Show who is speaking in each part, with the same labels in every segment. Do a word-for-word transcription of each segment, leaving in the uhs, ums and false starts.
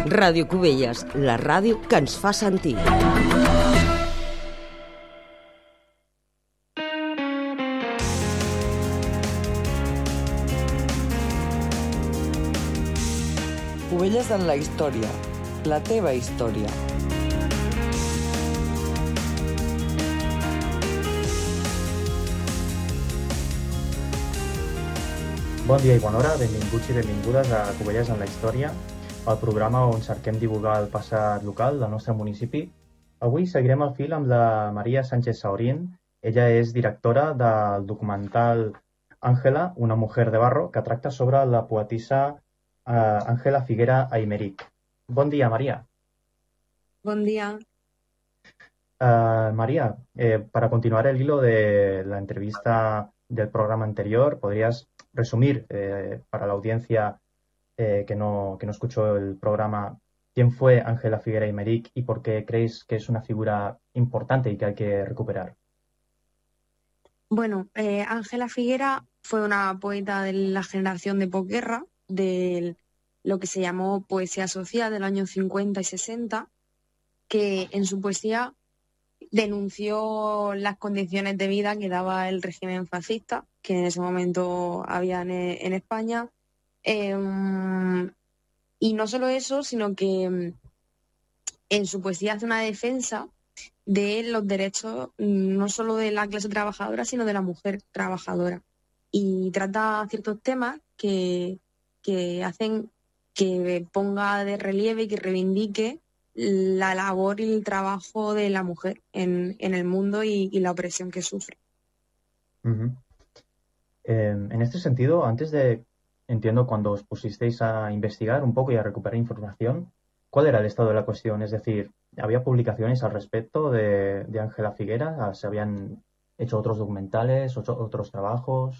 Speaker 1: Ràdio Cubelles, la ràdio que ens fa sentir.
Speaker 2: Cubelles en la història, la teva història.
Speaker 3: Bon dia i bona hora, benvinguts i benvingudes a Cubelles en la història, el programa on cerquem divulgar el passat local del nostre municipi. Avui seguirem el fil amb la Maria Sánchez Saorín. Ella és directora del documental Ángela, una mujer de barro, que tracta sobre la poetisa Ángela Figuera Aymerich. Bon dia, Maria.
Speaker 4: Bon dia.
Speaker 3: Uh, María, eh, para continuar el hilo de la entrevista del programa anterior, ¿podrías resumir eh, para la audiencia eh, que, no, que no escuchó el programa quién fue Ángela Figuera Aymerich y por qué creéis que es una figura importante y que hay que recuperar?
Speaker 4: Bueno, eh, Ángela Figuera fue una poeta de la generación de posguerra, de lo que se llamó poesía social de los años cincuenta y sesenta, que en su poesía denunció las condiciones de vida que daba el régimen fascista, que en ese momento había en, en España. Eh, y no solo eso, sino que en su poesía hace una defensa de los derechos no solo de la clase trabajadora, sino de la mujer trabajadora. Y trata ciertos temas que, que hacen que ponga de relieve y que reivindique la labor y el trabajo de la mujer en, en el mundo y, y la opresión que sufre.
Speaker 3: Uh-huh. Eh, en este sentido, antes de, entiendo, cuando os pusisteis a investigar un poco y a recuperar información, ¿cuál era el estado de la cuestión? Es decir, ¿había publicaciones al respecto de, de Ángela Figuera? ¿Se habían hecho otros documentales, otro, otros trabajos?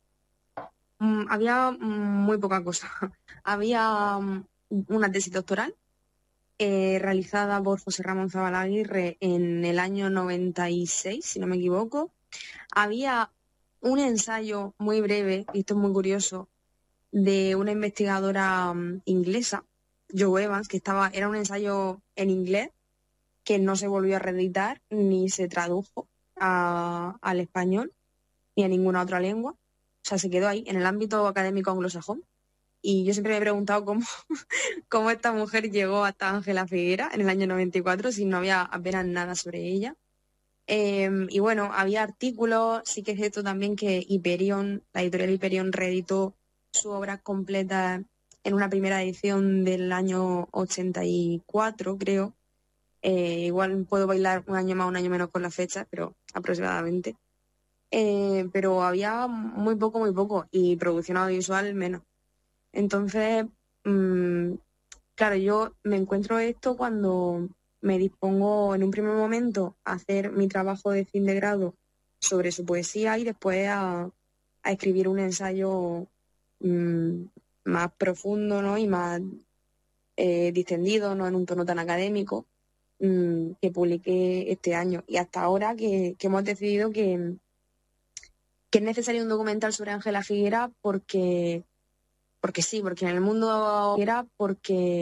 Speaker 4: Um, había muy poca cosa. Había um, una tesis doctoral Eh, realizada por José Ramón Zabalaguirre en el año noventa y seis, si no me equivoco. Había un ensayo muy breve, y esto es muy curioso, de una investigadora um, inglesa, Jo Evans, que estaba, era un ensayo en inglés que no se volvió a reeditar ni se tradujo a, al español ni a ninguna otra lengua. O sea, se quedó ahí, en el ámbito académico anglosajón. Y yo siempre me he preguntado cómo, cómo esta mujer llegó hasta Ángela Figuera en el año noventa y cuatro, si no había apenas nada sobre ella. Eh, y bueno, había artículos, sí que es cierto también que Hyperion, la editorial Hyperion, reeditó su obra completa en una primera edición del año ochenta y cuatro, creo. Eh, igual puedo bailar un año más, un año menos con la fecha, pero aproximadamente. Eh, pero había muy poco, muy poco, y producción audiovisual menos. Entonces, mmm, claro, yo me encuentro esto cuando me dispongo en un primer momento a hacer mi trabajo de fin de grado sobre su poesía y después a, a escribir un ensayo mmm, más profundo, ¿no? Y más eh, distendido, no en un tono tan académico, mmm, que publiqué este año. Y hasta ahora que, que hemos decidido que, que es necesario un documental sobre Ángela Figuera porque... Porque sí, porque en el mundo era porque